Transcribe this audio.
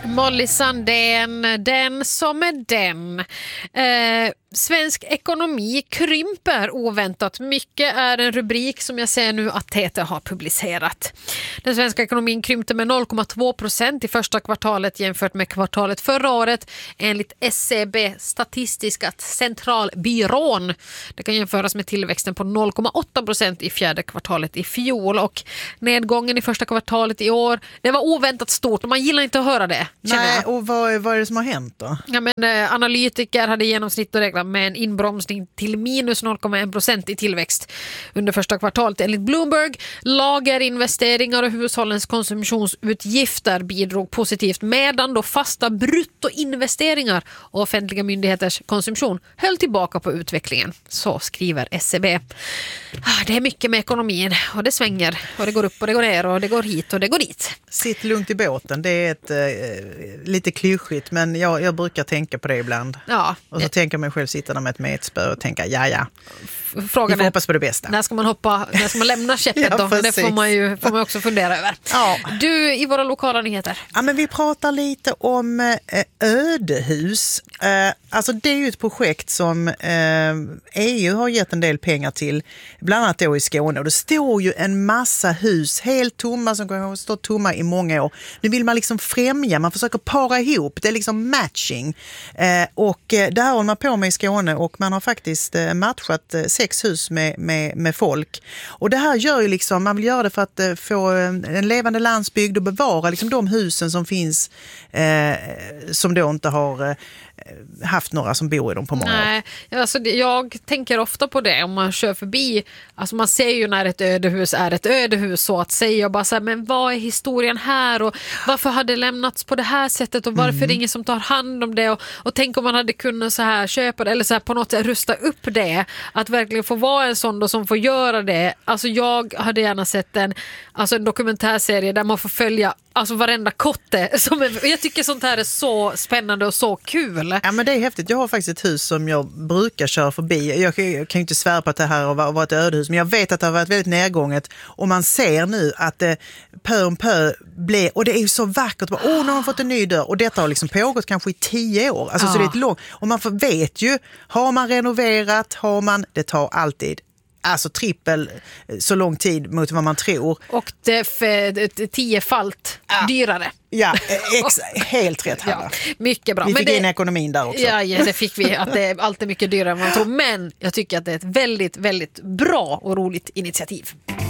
Molly Sandén, den som är den. Svensk ekonomi krymper oväntat mycket är en rubrik som jag ser nu att TT har publicerat. Den svenska ekonomin krympte med 0,2% i första kvartalet jämfört med kvartalet förra året enligt SCB, Statistiska centralbyrån. Det kan jämföras med tillväxten på 0,8% i fjärde kvartalet i fjol, och nedgången i första kvartalet i år, det var oväntat stort och man gillar inte att höra det. Nej, och vad är det som har hänt då? Ja, men, analytiker hade genomsnitt räknat med en inbromsning till minus 0,1% i tillväxt under första kvartalet. Enligt Bloomberg, lagerinvesteringar och hushållens konsumtionsutgifter bidrog positivt, medan då fasta bruttoinvesteringar och offentliga myndigheters konsumtion höll tillbaka på utvecklingen. Så skriver SCB. Det är mycket med ekonomin och det svänger och det går upp och det går ner och det går hit och det går dit. Sitt lugnt i båten, det är lite klyschigt, men jag brukar tänka på det ibland. Ja. Och så tänker man själv sitta där med ett metspö och tänka, Frågan vi får hoppas på det bästa. När ska man lämna käppet Ja, då? precis. Det får man också fundera över. Ja. Du, i våra lokala nyheter. Ja, men vi pratar lite om ödehus. Alltså det är ju ett projekt som EU har gett en del pengar till, bland annat då i Skåne. Och det står ju en massa hus helt tomma som har stått tomma i många år. Nu vill man liksom främja, man försöker para ihop, det är liksom matching. Och det här håller man på med i Skåne, och man har faktiskt matchat 6 hus med folk. Och det här gör ju liksom, man vill göra det för att få en levande landsbygd och bevara liksom de husen som finns som då inte har haft några som bor i dem på många år. Nej, alltså jag tänker ofta på det om man kör förbi. Alltså man ser ju när ett ödehus är ett ödehus, så att säga, och bara så här, men vad är historien här och varför har det lämnats på det här sättet och varför är det ingen som tar hand om det, och tänk om man hade kunnat så här köpa det eller så här på något sätt rusta upp det, att verkligen få vara en sån då som får göra det. Alltså jag hade gärna sett en dokumentärserie där man får följa varenda kotte jag tycker sånt här är så spännande och så kul. Ja, men det är häftigt. Jag har faktiskt ett hus som jag brukar köra förbi. Jag kan ju inte svära på att det här har varit ett ödehus, men jag vet att det har varit väldigt nedgånget, och man ser nu att pö om pö blir, och det är ju så vackert. Nu har man fått en ny dörr, och detta har liksom pågått kanske i 10 år. Alltså så det är ett långt, och man vet ju, har man renoverat, det tar alltid trippel så lång tid mot vad man tror. Och det är 10-falt dyrare. Ja, helt rätt här. Ja, mycket bra. Vi fick in ekonomin där också. Ja, det fick vi. Att det är alltid mycket dyrare än man tror. Men jag tycker att det är ett väldigt, väldigt bra och roligt initiativ.